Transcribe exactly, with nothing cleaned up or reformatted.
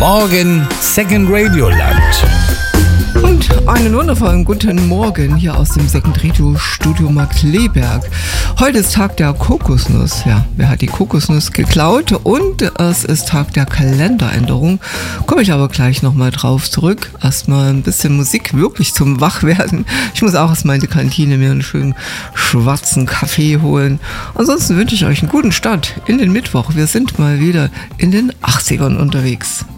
Morgen Second Radio Land. Und einen wundervollen guten Morgen hier aus dem Second Radio Studio Markkleeberg. Heute ist Tag der Kokosnuss. Ja, wer hat die Kokosnuss geklaut? Und es ist Tag der Kalenderänderung. Komme ich aber gleich nochmal drauf zurück. Erstmal ein bisschen Musik, wirklich zum Wachwerden. Ich muss auch erstmal in die Kantine mir einen schönen schwarzen Kaffee holen. Ansonsten wünsche ich euch einen guten Start in den Mittwoch. Wir sind mal wieder in den achtzigern unterwegs.